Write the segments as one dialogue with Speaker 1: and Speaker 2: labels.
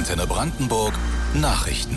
Speaker 1: Antenne Brandenburg Nachrichten.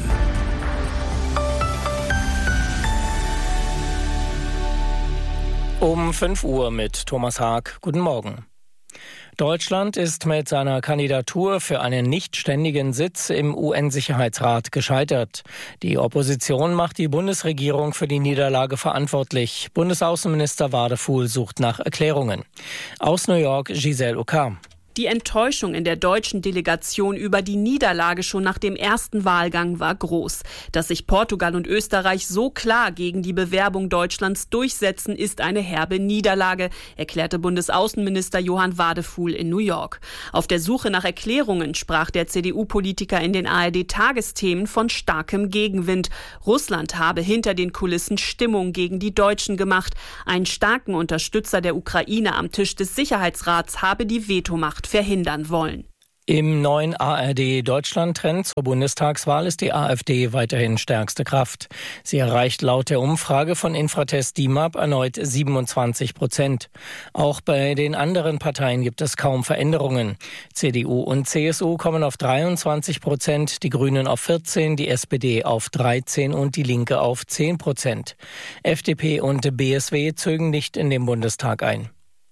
Speaker 2: Um 5 Uhr mit Thomas Haag. Guten Morgen. Deutschland ist mit seiner Kandidatur für einen nichtständigen Sitz im UN-Sicherheitsrat gescheitert. Die Opposition macht die Bundesregierung für die Niederlage verantwortlich. Bundesaußenminister Wadefuhl sucht nach Erklärungen. Aus New York Giselle Ockar.
Speaker 3: Die Enttäuschung in der deutschen Delegation über die Niederlage schon nach dem ersten Wahlgang war groß. Dass sich Portugal und Österreich so klar gegen die Bewerbung Deutschlands durchsetzen, ist eine herbe Niederlage, erklärte Bundesaußenminister Johann Wadefuhl in New York. Auf der Suche nach Erklärungen sprach der CDU-Politiker in den ARD-Tagesthemen von starkem Gegenwind. Russland habe hinter den Kulissen Stimmung gegen die Deutschen gemacht. Einen starken Unterstützer der Ukraine am Tisch des Sicherheitsrats habe die Vetomacht verhindern wollen.
Speaker 2: Im neuen ARD-Deutschland-Trend zur Bundestagswahl ist die AfD weiterhin stärkste Kraft. Sie erreicht laut der Umfrage von Infratest DIMAP erneut 27%. Auch bei den anderen Parteien gibt es kaum Veränderungen. CDU und CSU kommen auf 23%, die Grünen auf 14%, die SPD auf 13% und die Linke auf 10%. FDP und BSW zögen nicht in den Bundestag ein.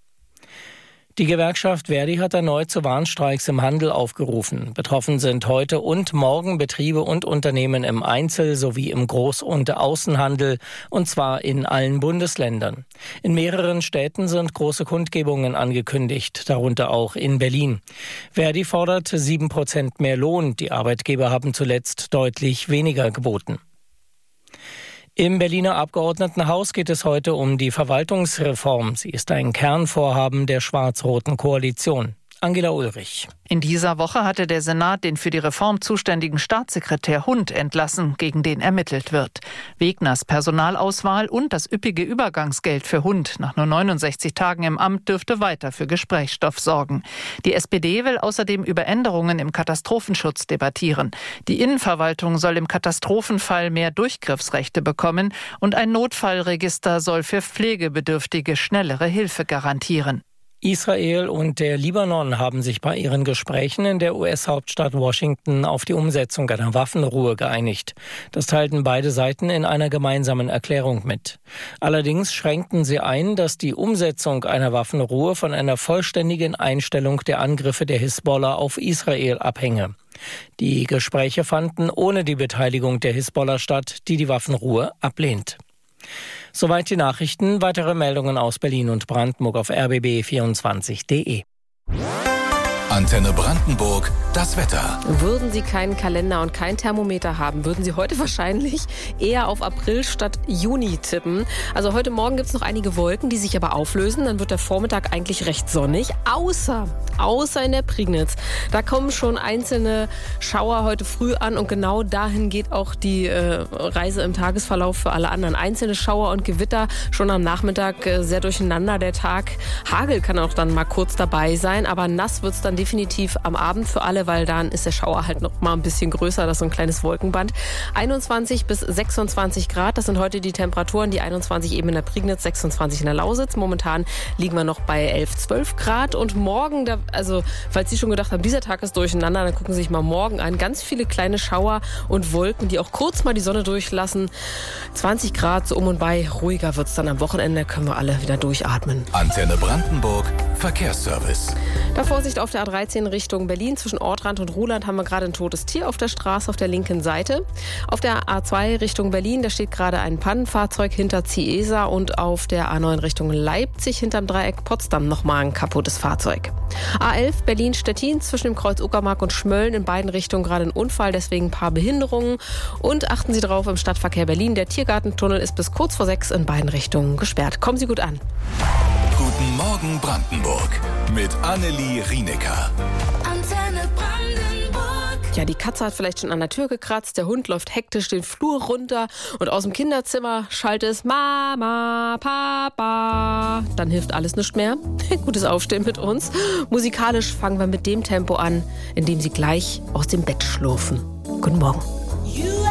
Speaker 2: Die Gewerkschaft Verdi hat erneut zu Warnstreiks im Handel aufgerufen. Betroffen sind heute und morgen Betriebe und Unternehmen im Einzel- sowie im Groß- und Außenhandel, und zwar in allen Bundesländern. In mehreren Städten sind große Kundgebungen angekündigt, darunter auch in Berlin. Verdi fordert 7% mehr Lohn. Die Arbeitgeber haben zuletzt deutlich weniger geboten. Im Berliner Abgeordnetenhaus geht es heute um die Verwaltungsreform. Sie ist ein Kernvorhaben der schwarz-roten Koalition. Angela Ulrich.
Speaker 4: In dieser Woche hatte der Senat den für die Reform zuständigen Staatssekretär Hund entlassen, gegen den ermittelt wird. Wegners Personalauswahl und das üppige Übergangsgeld für Hund nach nur 69 Tagen im Amt dürfte weiter für Gesprächsstoff sorgen. Die SPD will außerdem über Änderungen im Katastrophenschutz debattieren. Die Innenverwaltung soll im Katastrophenfall mehr Durchgriffsrechte bekommen und ein Notfallregister soll für Pflegebedürftige schnellere Hilfe garantieren.
Speaker 2: Israel und der Libanon haben sich bei ihren Gesprächen in der US-Hauptstadt Washington auf die Umsetzung einer Waffenruhe geeinigt. Das teilten beide Seiten in einer gemeinsamen Erklärung mit. Allerdings schränkten sie ein, dass die Umsetzung einer Waffenruhe von einer vollständigen Einstellung der Angriffe der Hisbollah auf Israel abhänge. Die Gespräche fanden ohne die Beteiligung der Hisbollah statt, die die Waffenruhe ablehnt. Soweit die Nachrichten. Weitere Meldungen aus Berlin und Brandenburg auf rbb24.de.
Speaker 1: Antenne Brandenburg, das Wetter.
Speaker 5: Würden Sie keinen Kalender und kein Thermometer haben, würden Sie heute wahrscheinlich eher auf April statt Juni tippen. Also heute Morgen gibt es noch einige Wolken, die sich aber auflösen. Dann wird der Vormittag eigentlich recht sonnig, außer in der Prignitz. Da kommen schon einzelne Schauer heute früh an und genau dahin geht auch die Reise im Tagesverlauf für alle anderen. Einzelne Schauer und Gewitter schon am Nachmittag, sehr durcheinander der Tag. Hagel kann auch dann mal kurz dabei sein, aber nass wird es dann definitiv am Abend für alle, weil dann ist der Schauer halt noch mal ein bisschen größer, das ist so ein kleines Wolkenband. 21 bis 26 Grad, das sind heute die Temperaturen, die 21 eben in der Prignitz, 26 in der Lausitz. Momentan liegen wir noch bei 11, 12 Grad und morgen, also falls Sie schon gedacht haben, dieser Tag ist durcheinander, dann gucken Sie sich mal morgen an. Ganz viele kleine Schauer und Wolken, die auch kurz mal die Sonne durchlassen. 20 Grad so um und bei, ruhiger wird es dann am Wochenende, können wir alle wieder durchatmen.
Speaker 1: Antenne Brandenburg, Verkehrsservice.
Speaker 5: Da Vorsicht auf der A13 Richtung Berlin. Zwischen Ortrand und Ruhland haben wir gerade ein totes Tier auf der Straße auf der linken Seite. Auf der A2 Richtung Berlin, da steht gerade ein Pannenfahrzeug hinter Ciesa und auf der A9 Richtung Leipzig hinterm Dreieck Potsdam nochmal ein kaputtes Fahrzeug. A11 Berlin-Stettin zwischen dem Kreuz Uckermark und Schmölln in beiden Richtungen gerade ein Unfall, deswegen ein paar Behinderungen. Und achten Sie drauf, im Stadtverkehr Berlin, der Tiergartentunnel ist bis kurz vor 6 in beiden Richtungen gesperrt. Kommen Sie gut an.
Speaker 1: Guten Morgen Brandenburg mit Annelie Rienecker.
Speaker 6: Antenne Brandenburg.
Speaker 5: Ja, die Katze hat vielleicht schon an der Tür gekratzt, der Hund läuft hektisch den Flur runter und aus dem Kinderzimmer schallt es Mama, Papa. Dann hilft alles nicht mehr. Gutes Aufstehen mit uns. Musikalisch fangen wir mit dem Tempo an, in dem Sie gleich aus dem Bett schlurfen. Guten Morgen.